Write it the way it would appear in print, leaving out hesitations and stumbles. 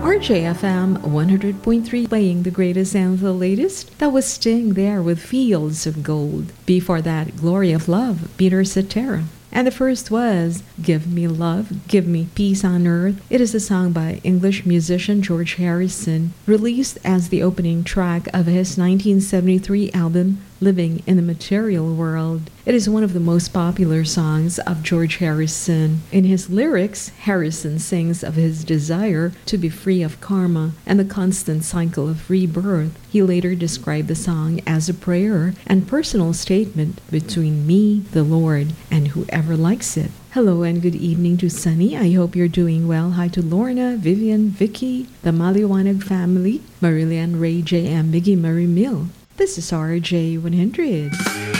RJFM 100.3 playing the greatest and the latest. That was Sting there with Fields of Gold. Before that, Glory of Love, Peter Cetera. And the first was Give Me Love, Give Me Peace on Earth. It is a song by English musician George Harrison, released as the opening track of his 1973 album Living in the Material World. It is one of the most popular songs of George Harrison. In his lyrics, Harrison sings of his desire to be free of karma and the constant cycle of rebirth. He later described the song as a prayer and personal statement between me, the Lord, and whoever likes it. Hello and good evening to Sunny. I hope you're doing well. Hi to Lorna, Vivian, Vicky, the Maliwanag family, Marilyn, Ray, J.M., Miggy, Mary Mill. This is RJ100.